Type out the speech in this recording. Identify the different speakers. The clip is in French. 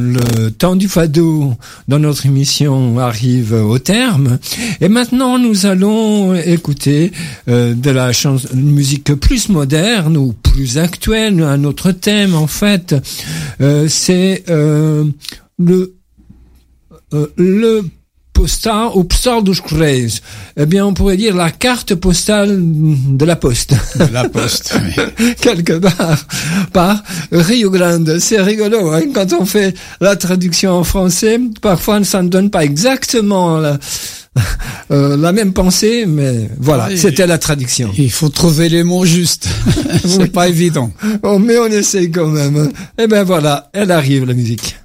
Speaker 1: Le temps du fado dans notre émission arrive au terme et maintenant nous allons écouter de la musique plus moderne ou plus actuelle, un autre thème en fait. C'est le postal ou postal dos Correios. Eh bien, on pourrait dire la carte postale de la Poste.
Speaker 2: De la Poste, oui.
Speaker 1: Quelque part, par Rio Grande. C'est rigolo, hein, quand on fait la traduction en français, parfois ça ne donne pas exactement la même pensée, mais voilà, oui, c'était la traduction.
Speaker 2: Il faut trouver les mots justes. C'est pas évident.
Speaker 1: Oh, mais on essaye quand même. Eh ben voilà, elle arrive, la musique.